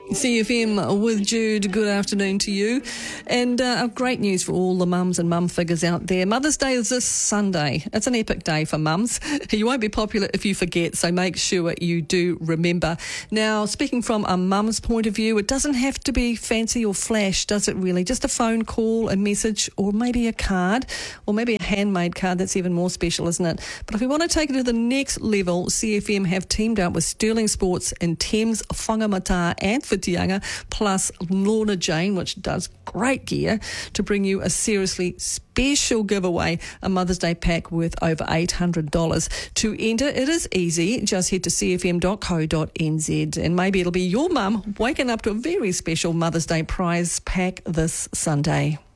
CFM with Jude, good afternoon to you. And great news for all the mums and mum figures out there. Mother's Day is this Sunday. It's an epic day for mums. You won't be popular if you forget, so make sure you do remember. Now, speaking from a mum's point of view, it doesn't have to be fancy or flash, does it really? Just a phone call, a message, or maybe a card, or maybe a handmade card. That's even more special, isn't it? But if we want to take it to the next level, CFM have teamed up with Sterling Sports and Thames Whangamata and Whitianga, plus Lorna Jane, which does great gear, to bring you a seriously special giveaway, a Mother's Day pack worth over $800. To enter, it is easy. Just head to cfm.co.nz and maybe it'll be your mum waking up to a very special Mother's Day prize pack this Sunday.